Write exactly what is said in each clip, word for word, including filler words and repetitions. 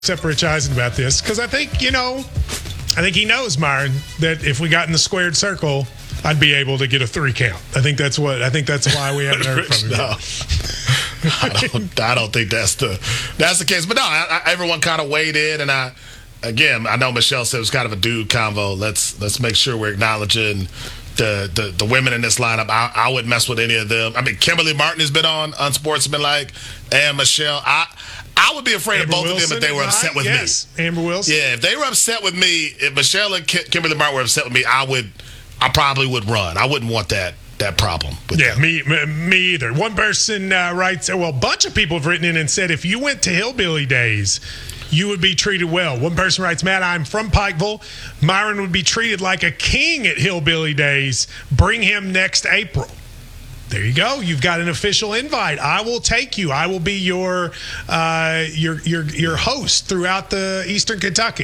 Except Rich Eisen about this because I think, you know, I think he knows, Myron, that if we got in the squared circle, I'd be able to get a three count. I think that's what. I think that's why we haven't heard from him. No. I don't. I don't think that's the that's the case. But no, I, I, everyone kind of weighed in, and I again, I know Michelle said it was kind of a dude convo. Let's let's make sure we're acknowledging the the, the women in this lineup. I, I wouldn't mess with any of them. I mean, Kimberly Martin has been on Unsportsmanlike, and Michelle. I. I would be afraid Amber of both Wilson, of them if they were upset with yes. me. Amber Wilson. Yeah, if they were upset with me, if Michelle and Kim- Kimberly Martin were upset with me, I would, I probably would run. I wouldn't want that that problem. With yeah, them. me, me me either. One person uh, writes, well, a bunch of people have written in and said if you went to Hillbilly Days, you would be treated well. One person writes, Matt, I'm from Pikeville. Myron would be treated like a king at Hillbilly Days. Bring him next April. There you go. You've got an official invite. I will take you. I will be your uh, your your your host throughout the Eastern Kentucky.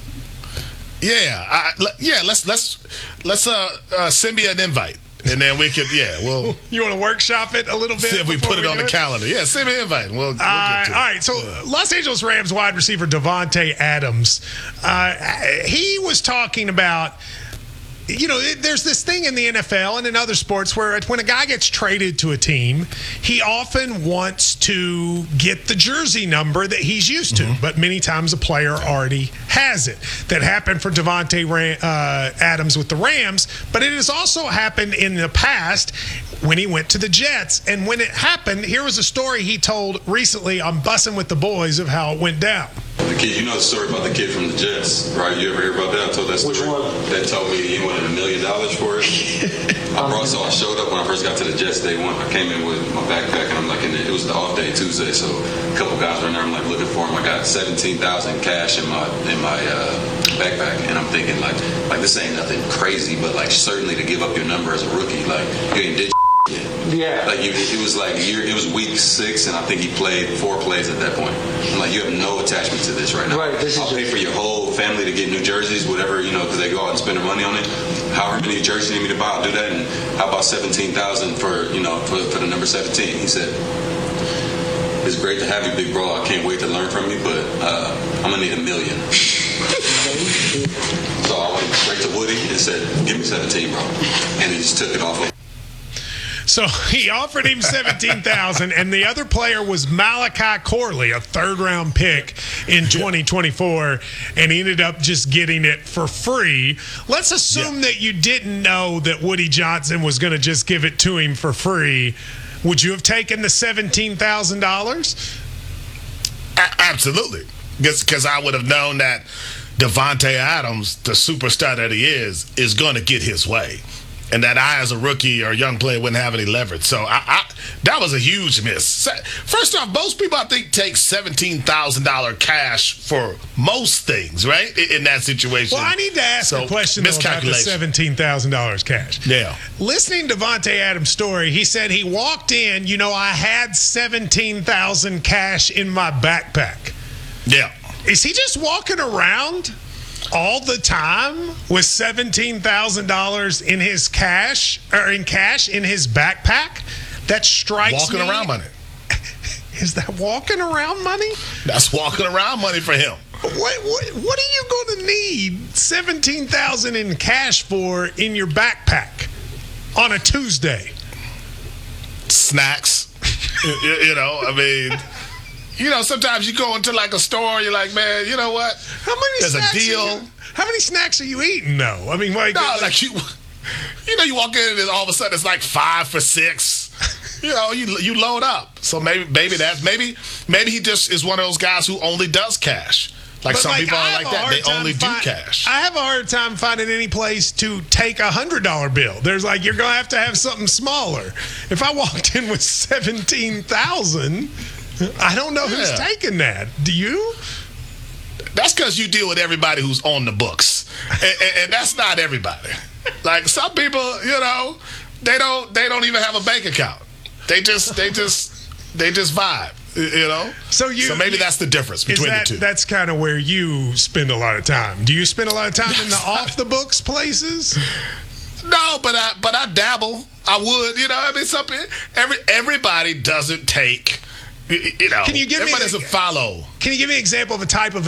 Yeah, I, yeah. Let's let's let's uh, uh, send me an invite, and then we could yeah. Well, you want to workshop it a little bit? See if we put it we on the it? calendar. Yeah, send me an invite. We'll, we'll uh, get to all it. right. So yeah. Los Angeles Rams wide receiver Davante Adams, uh, he was talking about. You know, there's this thing in the N F L and in other sports where when a guy gets traded to a team, he often wants to get the jersey number that he's used to, mm-hmm. but many times a player already has it. That happened for Davante uh, Adams with the Rams, but it has also happened in the past when he went to the Jets. And when it happened, here was a story he told recently on Bussin' with the Boys of how it went down. The kid, you know the story about the kid from the Jets, right? You ever hear about that? I told that story. Which one? That told me he wanted a million dollars for it. I brought, so I showed up when I first got to the Jets day one. I came in with my backpack, and I'm like, in the, it was the off day Tuesday, so a couple guys were in there. I'm like looking for him. I got seventeen thousand cash in my in my uh, backpack, and I'm thinking like, like this ain't nothing crazy, but like certainly to give up your number as a rookie, like you ain't did. Yeah. Like you, it was like year, it was week six, and I think he played four plays at that point. I'm like, you have no attachment to this right now. Right. This I'll is pay just... for your whole family to get new jerseys, whatever, you know, because they go out and spend their money on it. However many jerseys you need me to buy, I'll do that. And how about seventeen thousand for you know for, for the number seventeen? He said, it's great to have you, big bro. I can't wait to learn from you, but uh, I'm gonna need a million. So I went straight to Woody and said, give me seventeen, bro, and he just took it off of. So he offered him seventeen thousand dollars, and the other player was Malachi Corley, a third-round pick in twenty twenty-four, and he ended up just getting it for free. Let's assume yeah. that you didn't know that Woody Johnson was going to just give it to him for free. Would you have taken the seventeen thousand dollars? A- absolutely, because I would have known that Davante Adams, the superstar that he is, is going to get his way. And that I, as a rookie or a young player, wouldn't have any leverage. So I, I, that was a huge miss. First off, most people, I think, take seventeen thousand dollars cash for most things, right, in, in that situation. Well, I need to ask so, a question though, about the seventeen thousand dollars cash. Yeah. Listening to Davante Adams' story, he said he walked in, you know, I had seventeen thousand dollars cash in my backpack. Yeah. Is he just walking around all the time with seventeen thousand dollars in his cash or in cash in his backpack? That strikes walking me. Walking around money. Is that walking around money? That's walking around money for him. What what, what are you going to need seventeen thousand dollars in cash for in your backpack on a Tuesday? Snacks. you, you know, I mean... You know, sometimes you go into like a store, you're like, man, you know what? How many There's snacks a deal. Are you, how many snacks are you eating, though? I mean, like, no, like, like you, you know, you walk in and all of a sudden it's like five for six. You know, you you load up. So maybe maybe that's maybe maybe he just is one of those guys who only does cash. Like but some like, people are like that. They only find, do cash. I have a hard time finding any place to take a hundred dollar bill. There's like you're gonna have to have something smaller. If I walked in with seventeen thousand. I don't know yeah. who's taking that. Do you? That's because you deal with everybody who's on the books, and, and, and that's not everybody. Like some people, you know, they don't they don't even have a bank account. They just they just they just vibe, you know. So you. So maybe that's the difference between that, the two. That's kind of where you spend a lot of time. Do you spend a lot of time in the off the books places? No, but I but I dabble. I would, you know. I mean, something. Every everybody doesn't take. You, you know, Can you give me everybody the- doesn't follow. Can you give me an example of a type of